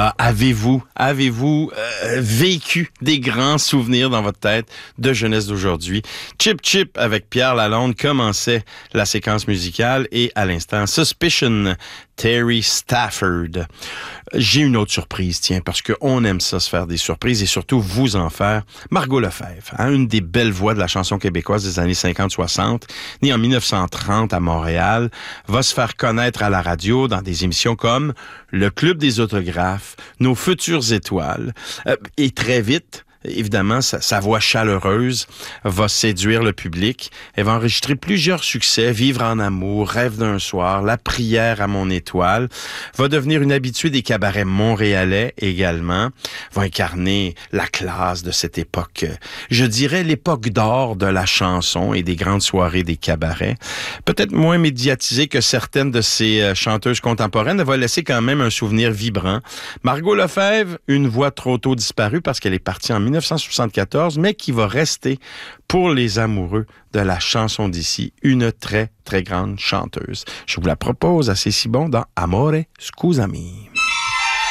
Avez-vous vécu des grands souvenirs dans votre tête de jeunesse d'aujourd'hui? Chip Chip avec Pierre Lalonde commençait la séquence musicale et à l'instant, Suspicion, Terry Stafford. J'ai une autre surprise, tiens, parce qu'on aime ça, se faire des surprises et surtout vous en faire. Margot Lefebvre, une des belles voix de la chanson québécoise des années 50-60, née en 1930 à Montréal, va se faire connaître à la radio dans des émissions comme Le Club des autographes, Nos futures étoiles, et très vite, évidemment, sa voix chaleureuse va séduire le public. Elle va enregistrer plusieurs succès, Vivre en amour, Rêve d'un soir, La prière à mon étoile. Va devenir une habituée des cabarets montréalais également. Va incarner la classe de cette époque. Je dirais l'époque d'or de la chanson et des grandes soirées des cabarets. Peut-être moins médiatisée que certaines de ces chanteuses contemporaines, elle va laisser quand même un souvenir vibrant. Margot Lefebvre, une voix trop tôt disparue parce qu'elle est partie en 1974, mais qui va rester pour les amoureux de la chanson d'ici, une très, très grande chanteuse. Je vous la propose à C'est si bon dans Amore Scusami.